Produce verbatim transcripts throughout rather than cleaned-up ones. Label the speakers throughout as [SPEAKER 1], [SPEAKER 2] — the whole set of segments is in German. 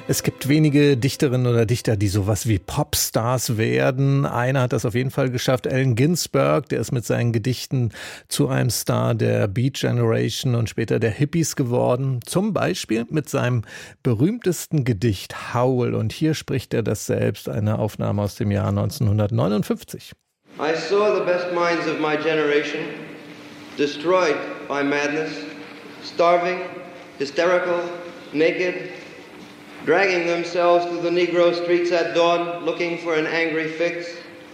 [SPEAKER 1] Es gibt wenige Dichterinnen oder Dichter, die sowas wie Popstars werden. Einer hat das auf jeden Fall geschafft, Allen Ginsberg, der ist mit seinen Gedichten zu einem Star der Beat Generation und später der Hippies geworden. Zum Beispiel mit seinem berühmtesten Gedicht Howl. Und hier spricht er das selbst, eine Aufnahme aus dem Jahr neunzehnhundertneunundfünfzig.
[SPEAKER 2] I saw the best minds of my generation destroyed by madness, starving, hysterical, naked, dragging themselves through the Negro streets at dawn, looking for an angry fix.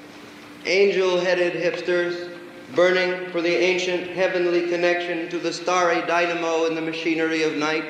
[SPEAKER 2] Angel-headed hipsters, burning for the ancient heavenly connection to the starry dynamo in the machinery of night.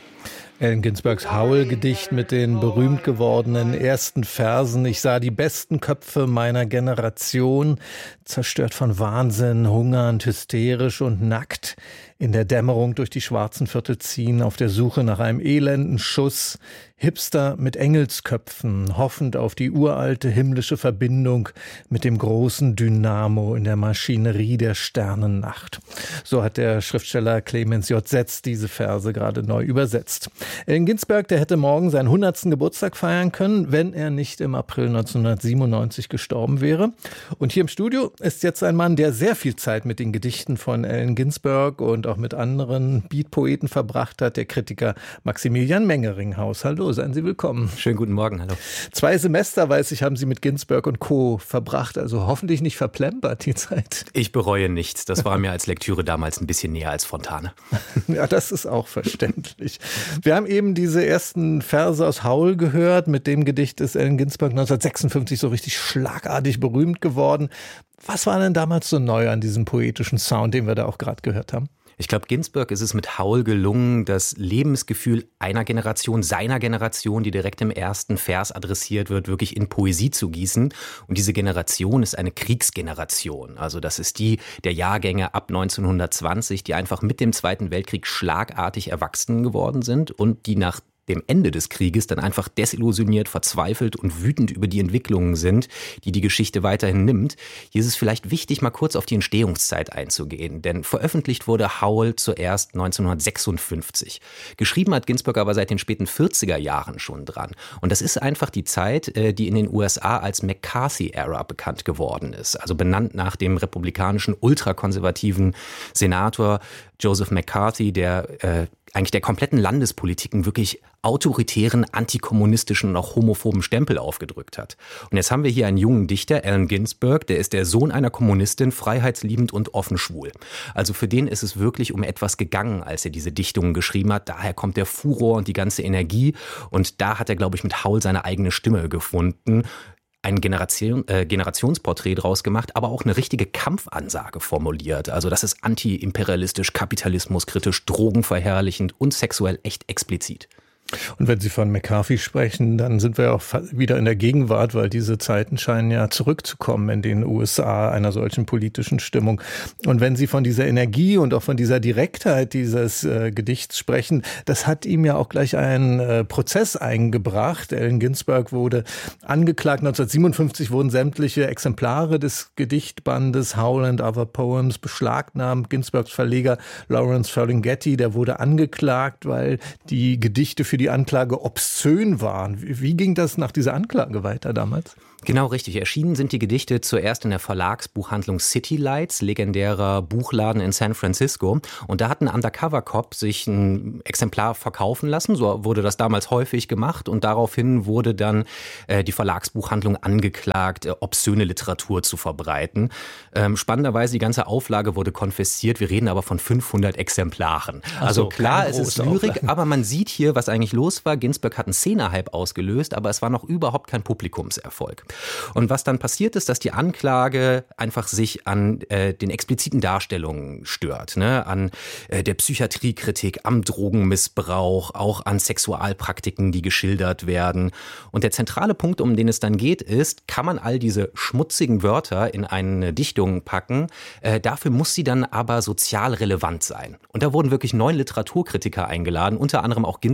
[SPEAKER 1] Allen Ginsbergs Howl-Gedicht mit den berühmt gewordenen ersten Versen. Ich sah die besten Köpfe meiner Generation, zerstört von Wahnsinn, hungernd, hysterisch und nackt, in der Dämmerung durch die schwarzen Viertel ziehen, auf der Suche nach einem elenden Schuss. Hipster mit Engelsköpfen, hoffend auf die uralte himmlische Verbindung mit dem großen Dynamo in der Maschinerie der Sternennacht. So hat der Schriftsteller Clemens J. Setz diese Verse gerade neu übersetzt. Allen Ginsberg, der hätte morgen seinen hundertsten Geburtstag feiern können, wenn er nicht im April neunzehnhundertsiebenundneunzig gestorben wäre. Und hier im Studio ist jetzt ein Mann, der sehr viel Zeit mit den Gedichten von Allen Ginsberg und auch mit anderen Beatpoeten verbracht hat, der Kritiker Maximilian Mengeringhaus. Hallo, seien Sie willkommen.
[SPEAKER 3] Schönen guten Morgen, hallo.
[SPEAKER 1] Zwei Semester, weiß ich, haben Sie mit Ginsberg und Co. verbracht, also hoffentlich nicht verplempert die Zeit.
[SPEAKER 3] Ich bereue nichts. Das war mir als Lektüre damals ein bisschen näher als Fontane.
[SPEAKER 1] Ja, das ist auch verständlich. Wir haben eben diese ersten Verse aus Howl gehört. Mit dem Gedicht ist Allen Ginsberg neunzehnhundertsechsundfünfzig so richtig schlagartig berühmt geworden. Was war denn damals so neu an diesem poetischen Sound, den wir da auch gerade gehört haben?
[SPEAKER 3] Ich glaube, Ginsberg ist es mit Howl gelungen, das Lebensgefühl einer Generation, seiner Generation, die direkt im ersten Vers adressiert wird, wirklich in Poesie zu gießen. Und diese Generation ist eine Kriegsgeneration. Also das ist die der Jahrgänge ab neunzehnhundertzwanzig, die einfach mit dem Zweiten Weltkrieg schlagartig erwachsen geworden sind und die nach dem Ende des Krieges dann einfach desillusioniert, verzweifelt und wütend über die Entwicklungen sind, die die Geschichte weiterhin nimmt. Hier ist es vielleicht wichtig, mal kurz auf die Entstehungszeit einzugehen, denn veröffentlicht wurde Howl zuerst neunzehnhundertsechsundfünfzig. Geschrieben hat Ginsberg aber seit den späten vierziger Jahren schon dran. Und das ist einfach die Zeit, die in den U S A als McCarthy-Ära bekannt geworden ist, also benannt nach dem republikanischen, ultrakonservativen Senator Joseph McCarthy, der äh, eigentlich der kompletten Landespolitiken wirklich autoritären, antikommunistischen und auch homophoben Stempel aufgedrückt hat. Und jetzt haben wir hier einen jungen Dichter, Allen Ginsberg, der ist der Sohn einer Kommunistin, freiheitsliebend und offen schwul. Also für den ist es wirklich um etwas gegangen, als er diese Dichtungen geschrieben hat. Daher kommt der Furor und die ganze Energie. Und da hat er, glaube ich, mit Howl seine eigene Stimme gefunden. Ein Generation, äh, Generationsporträt draus gemacht, aber auch eine richtige Kampfansage formuliert. Also das ist anti-imperialistisch, kapitalismuskritisch, drogenverherrlichend und sexuell echt explizit.
[SPEAKER 1] Und wenn Sie von McCarthy sprechen, dann sind wir ja auch wieder in der Gegenwart, weil diese Zeiten scheinen ja zurückzukommen in den U S A, einer solchen politischen Stimmung. Und wenn Sie von dieser Energie und auch von dieser Direktheit dieses äh, Gedichts sprechen, das hat ihm ja auch gleich einen äh, Prozess eingebracht. Allen Ginsberg wurde angeklagt. neunzehnhundertsiebenundfünfzig wurden sämtliche Exemplare des Gedichtbandes Howl and Other Poems beschlagnahmt. Ginsbergs Verleger Lawrence Ferlinghetti, der wurde angeklagt, weil die Gedichte für die Anklage obszön waren. Wie ging das nach dieser Anklage weiter damals?
[SPEAKER 3] Genau richtig. Erschienen sind die Gedichte zuerst in der Verlagsbuchhandlung City Lights, legendärer Buchladen in San Francisco. Und da hat ein Undercover-Cop sich ein Exemplar verkaufen lassen. So wurde das damals häufig gemacht. Und daraufhin wurde dann äh, die Verlagsbuchhandlung angeklagt, äh, obszöne Literatur zu verbreiten. Ähm, spannenderweise, die ganze Auflage wurde konfisziert. Wir reden aber von fünfhundert Exemplaren.
[SPEAKER 1] Ach
[SPEAKER 3] also
[SPEAKER 1] so,
[SPEAKER 3] klar, es ist Lyrik,
[SPEAKER 1] Auflage.
[SPEAKER 3] Aber man sieht hier, was eigentlich los war. Ginsberg hat einen Szenehype ausgelöst, aber es war noch überhaupt kein Publikumserfolg. Und was dann passiert ist, dass die Anklage einfach sich an äh, den expliziten Darstellungen stört, ne? An äh, der Psychiatriekritik, am Drogenmissbrauch, auch an Sexualpraktiken, die geschildert werden. Und der zentrale Punkt, um den es dann geht, ist, kann man all diese schmutzigen Wörter in eine Dichtung packen, äh, dafür muss sie dann aber sozial relevant sein. Und da wurden wirklich neun Literaturkritiker eingeladen, unter anderem auch Ginsbergs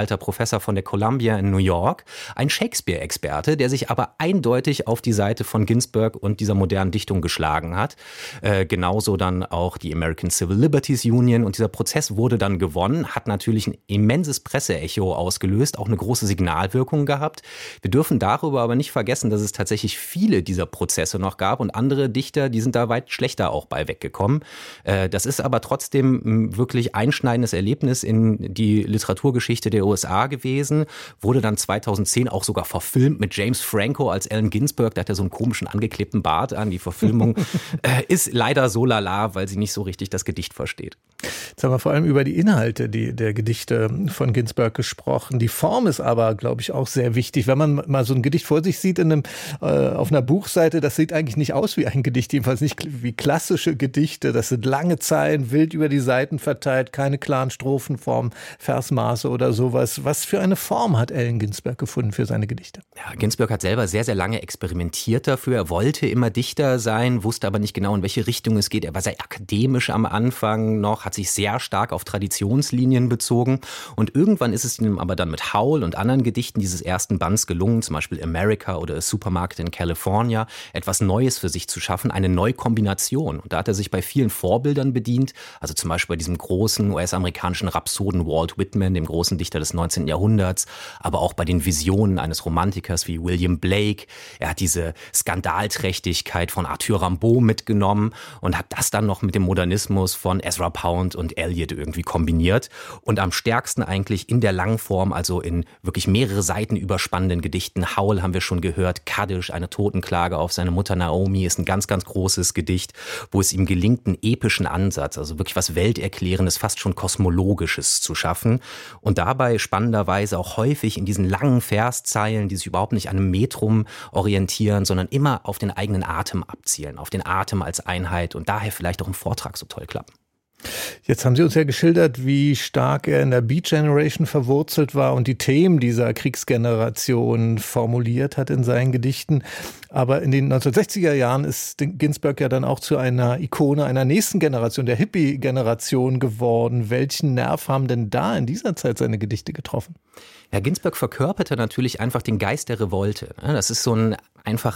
[SPEAKER 3] alter Professor von der Columbia in New York, ein Shakespeare-Experte, der sich aber eindeutig auf die Seite von Ginsberg und dieser modernen Dichtung geschlagen hat. Äh, genauso dann auch die American Civil Liberties Union. Und dieser Prozess wurde dann gewonnen, hat natürlich ein immenses Presseecho ausgelöst, auch eine große Signalwirkung gehabt. Wir dürfen darüber aber nicht vergessen, dass es tatsächlich viele dieser Prozesse noch gab und andere Dichter, die sind da weit schlechter auch bei weggekommen. Äh, das ist aber trotzdem ein wirklich einschneidendes Erlebnis in die Literaturgeschichte der U S A gewesen. Wurde dann zweitausendzehn auch sogar verfilmt mit James Franco als Allen Ginsberg. Da hat er so einen komischen angeklebten Bart an. Die Verfilmung äh, ist leider so lala, weil sie nicht so richtig das Gedicht versteht.
[SPEAKER 1] Jetzt haben wir vor allem über die Inhalte die, der Gedichte von Ginsberg gesprochen. Die Form ist aber, glaube ich, auch sehr wichtig. Wenn man mal so ein Gedicht vor sich sieht in einem, äh, auf einer Buchseite, das sieht eigentlich nicht aus wie ein Gedicht, jedenfalls nicht wie klassische Gedichte. Das sind lange Zeilen, wild über die Seiten verteilt, keine klaren Strophenformen, Versmaße oder sowas. Was für eine Form hat Allen Ginsberg gefunden für seine Gedichte?
[SPEAKER 3] Ja, Ginsberg hat selber sehr, sehr lange experimentiert dafür. Er wollte immer Dichter sein, wusste aber nicht genau, in welche Richtung es geht. Er war sehr akademisch am Anfang noch, hat sich sehr stark auf Traditionslinien bezogen. Und irgendwann ist es ihm aber dann mit Howl und anderen Gedichten dieses ersten Bands gelungen, zum Beispiel America oder A Supermarket in California, etwas Neues für sich zu schaffen, eine Neukombination. Und da hat er sich bei vielen Vorbildern bedient, also zum Beispiel bei diesem großen U S-amerikanischen Rhapsoden Walt Whitman, dem großen Dichter des neunzehnten Jahrhunderts, aber auch bei den Visionen eines Romantikers wie William Blake. Er hat diese Skandalträchtigkeit von Arthur Rimbaud mitgenommen und hat das dann noch mit dem Modernismus von Ezra Pound und Eliot irgendwie kombiniert. Und am stärksten eigentlich in der Langform, also in wirklich mehrere Seiten überspannenden Gedichten. Howl haben wir schon gehört, Kaddish, eine Totenklage auf seine Mutter Naomi, ist ein ganz, ganz großes Gedicht, wo es ihm gelingt, einen epischen Ansatz, also wirklich was Welterklärendes, fast schon Kosmologisches zu schaffen. Und dabei spannenderweise auch häufig in diesen langen Verszeilen, die sich überhaupt nicht an einem Metrum orientieren, sondern immer auf den eigenen Atem abzielen, auf den Atem als Einheit und daher vielleicht auch im Vortrag so toll klappen.
[SPEAKER 1] Jetzt haben Sie uns ja geschildert, wie stark er in der Beat Generation verwurzelt war und die Themen dieser Kriegsgeneration formuliert hat in seinen Gedichten. Aber in den neunzehnhundertsechziger Jahren ist Ginsberg ja dann auch zu einer Ikone einer nächsten Generation, der Hippie-Generation geworden. Welchen Nerv haben denn da in dieser Zeit seine Gedichte getroffen?
[SPEAKER 3] Ja, Ginsberg verkörperte natürlich einfach den Geist der Revolte. Das ist so ein einfach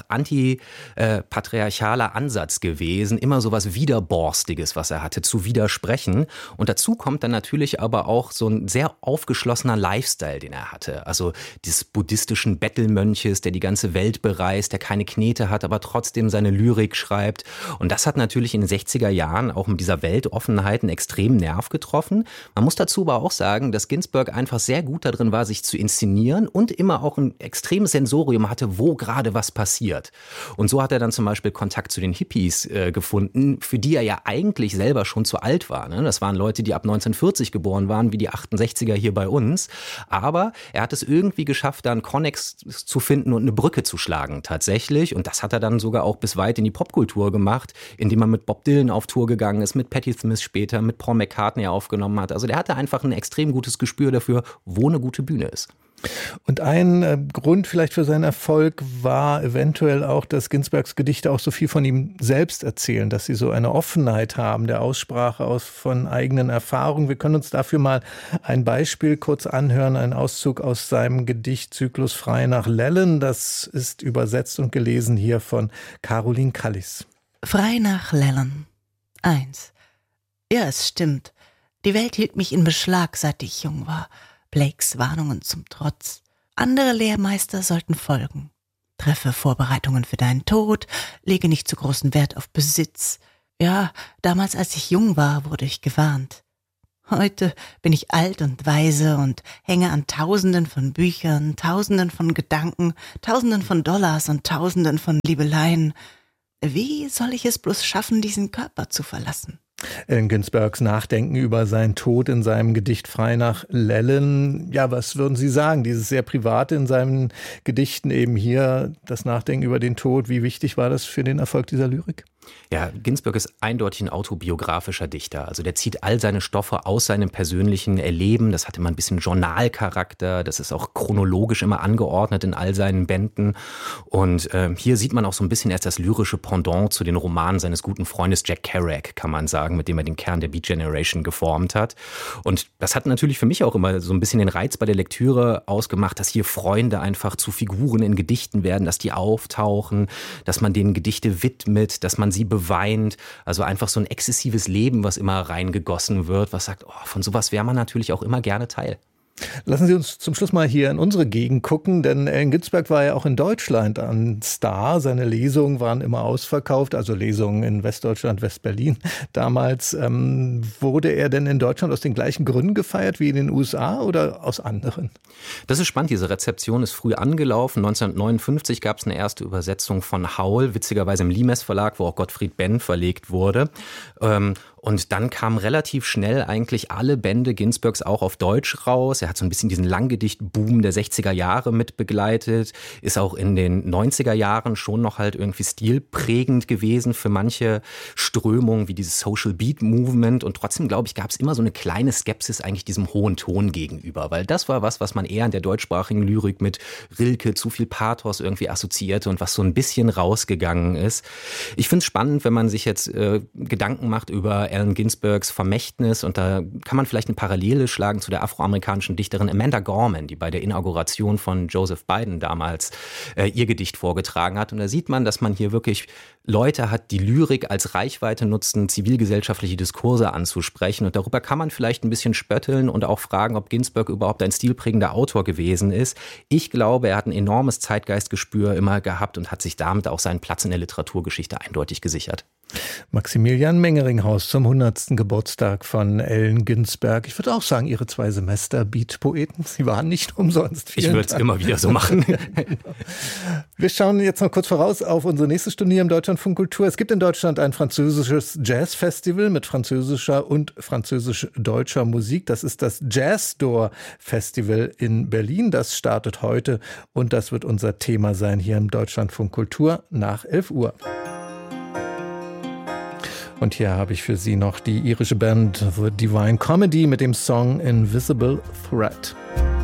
[SPEAKER 3] antipatriarchaler Ansatz gewesen, immer so was Widerborstiges, was er hatte, zu widersprechen. Und dazu kommt dann natürlich aber auch so ein sehr aufgeschlossener Lifestyle, den er hatte. Also des buddhistischen Bettelmönches, der die ganze Welt bereist, der keine Knete hat, aber trotzdem seine Lyrik schreibt. Und das hat natürlich in den sechziger Jahren auch mit dieser Weltoffenheit einen extremen Nerv getroffen. Man muss dazu aber auch sagen, dass Ginsberg einfach sehr gut darin war, sich zu inszenieren und immer auch ein extremes Sensorium hatte, wo gerade was passiert. Und so hat er dann zum Beispiel Kontakt zu den Hippies äh, gefunden, für die er ja eigentlich selber schon zu alt war. Ne? Das waren Leute, die ab neunzehnhundertvierzig geboren waren, wie die achtundsechziger hier bei uns. Aber er hat es irgendwie geschafft, da einen Konnex zu finden und eine Brücke zu schlagen tatsächlich. Und das hat er dann sogar auch bis weit in die Popkultur gemacht, indem er mit Bob Dylan auf Tour gegangen ist, mit Patti Smith später, mit Paul McCartney aufgenommen hat. Also der hatte einfach ein extrem gutes Gespür dafür, wo eine gute Bühne ist.
[SPEAKER 1] Und ein äh, Grund vielleicht für seinen Erfolg war eventuell auch, dass Ginsbergs Gedichte auch so viel von ihm selbst erzählen, dass sie so eine Offenheit haben, der Aussprache aus von eigenen Erfahrungen. Wir können uns dafür mal ein Beispiel kurz anhören, ein Auszug aus seinem Gedichtzyklus Frei nach Lellen. Das ist übersetzt und gelesen hier von Caroline Kallis.
[SPEAKER 4] Frei nach Lellen. Eins. Ja, es stimmt. Die Welt hielt mich in Beschlag, seit ich jung war. Blakes Warnungen zum Trotz. Andere Lehrmeister sollten folgen. Treffe Vorbereitungen für deinen Tod, lege nicht zu großen Wert auf Besitz. Ja, damals, als ich jung war, wurde ich gewarnt. Heute bin ich alt und weise und hänge an Tausenden von Büchern, Tausenden von Gedanken, Tausenden von Dollars und Tausenden von Liebeleien. Wie soll ich es bloß schaffen, diesen Körper zu verlassen?
[SPEAKER 1] Allen Ginsbergs Nachdenken über seinen Tod in seinem Gedicht Frei nach Lellen. Ja, was würden Sie sagen? Dieses sehr Private in seinen Gedichten eben hier, das Nachdenken über den Tod. Wie wichtig war das für den Erfolg dieser Lyrik?
[SPEAKER 3] Ja, Ginsberg ist eindeutig ein autobiografischer Dichter. Also der zieht all seine Stoffe aus seinem persönlichen Erleben. Das hat immer ein bisschen Journalcharakter. Das ist auch chronologisch immer angeordnet in all seinen Bänden. Und äh, hier sieht man auch so ein bisschen erst das lyrische Pendant zu den Romanen seines guten Freundes Jack Kerouac, kann man sagen, mit dem er den Kern der Beat Generation geformt hat. Und das hat natürlich für mich auch immer so ein bisschen den Reiz bei der Lektüre ausgemacht, dass hier Freunde einfach zu Figuren in Gedichten werden, dass die auftauchen, dass man denen Gedichte widmet, dass man sie beweint, also einfach so ein exzessives Leben, was immer reingegossen wird, was sagt, oh, von sowas wäre man natürlich auch immer gerne Teil.
[SPEAKER 1] Lassen Sie uns zum Schluss mal hier in unsere Gegend gucken, denn Allen Ginsberg war ja auch in Deutschland ein Star. Seine Lesungen waren immer ausverkauft, also Lesungen in Westdeutschland, Westberlin. Damals ähm, wurde er denn in Deutschland aus den gleichen Gründen gefeiert wie in den U S A oder aus anderen?
[SPEAKER 3] Das ist spannend, diese Rezeption ist früh angelaufen. neunzehnhundertneunundfünfzig gab es eine erste Übersetzung von Haul, witzigerweise im Limes Verlag, wo auch Gottfried Benn verlegt wurde. Ähm, Und dann kamen relativ schnell eigentlich alle Bände Ginsbergs auch auf Deutsch raus. Er hat so ein bisschen diesen Langgedicht-Boom der sechziger Jahre mit begleitet, ist auch in den neunziger Jahren schon noch halt irgendwie stilprägend gewesen für manche Strömungen wie dieses Social Beat Movement. Und trotzdem, glaube ich, gab es immer so eine kleine Skepsis eigentlich diesem hohen Ton gegenüber, weil das war was, was man eher in der deutschsprachigen Lyrik mit Rilke, zu viel Pathos irgendwie assoziierte und was so ein bisschen rausgegangen ist. Ich finde es spannend, wenn man sich jetzt äh, Gedanken macht über Allen Ginsbergs Vermächtnis, und da kann man vielleicht eine Parallele schlagen zu der afroamerikanischen Dichterin Amanda Gorman, die bei der Inauguration von Joseph Biden damals äh, ihr Gedicht vorgetragen hat. Und da sieht man, dass man hier wirklich Leute hat, die Lyrik als Reichweite nutzen, zivilgesellschaftliche Diskurse anzusprechen. Und darüber kann man vielleicht ein bisschen spötteln und auch fragen, ob Ginsberg überhaupt ein stilprägender Autor gewesen ist. Ich glaube, er hat ein enormes Zeitgeistgespür immer gehabt und hat sich damit auch seinen Platz in der Literaturgeschichte eindeutig gesichert.
[SPEAKER 1] Maximilian Mengeringhaus zum hundertsten Geburtstag von Allen Ginsberg. Ich würde auch sagen, Ihre zwei Semester Beat-Poeten, sie waren nicht umsonst.
[SPEAKER 3] Vielen ich würde es immer wieder so machen.
[SPEAKER 1] Wir schauen jetzt noch kurz voraus auf unsere nächste Stunde hier im Deutschlandfunk Kultur. Es gibt in Deutschland ein französisches Jazzfestival mit französischer und französisch-deutscher Musik. Das ist das Jazzdoor Festival in Berlin. Das startet heute und das wird unser Thema sein hier im Deutschlandfunk Kultur nach elf Uhr. Und hier habe ich für Sie noch die irische Band The Divine Comedy mit dem Song Invisible Threat.